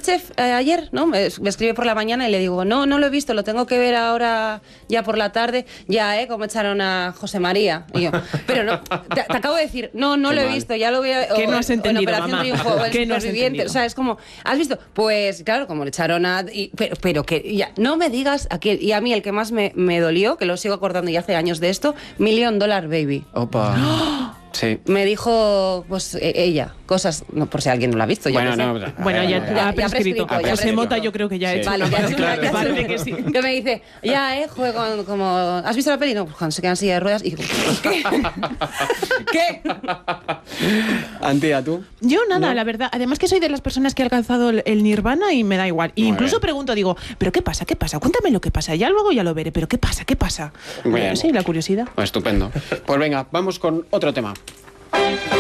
Masterchef ayer? ¿No? Me escribe por la mañana y le digo, no lo he visto, lo tengo que ver ahora ya por la tarde. Ya, como echaron a José María. Y yo, pero no, te acabo de decir, no lo he visto, ya lo voy a... ¿Qué no has entendido, en Operación mamá? Triunfo, o en ¿Qué no has Supervivientes. entendido? O sea, es como, ¿has visto? Pues claro, como le echaron a... pero que ya, no me digas a quién. Y a mí el que más me dolió, que lo sigo acordando ya hace años de esto, $1 Million Baby. Opa. Sí. Me dijo, pues ella, cosas, no, por si alguien no lo ha visto. Yo Bueno, qué sé. no, Bueno, ya Ya ha prescrito. ya José prescrito. Mota yo creo que ya ha hecho. Vale, ya Claro, ya parece que sí. Que me dice, juego como... ¿Has visto la peli? No, pues cuando se quedan en silla de ruedas y digo, ¿qué? ¿Qué? Antía, ¿tú? Yo nada, ¿No? la verdad. Además que soy de las personas que ha alcanzado el nirvana y me da igual. Y Muy incluso bien. pregunto, digo, ¿pero qué pasa? ¿Qué pasa? Cuéntame lo que pasa. Ya luego ya lo veré. ¿Pero qué pasa? ¿Qué pasa? Muy bien. Sí, la curiosidad. Estupendo. Pues venga, vamos con otro tema.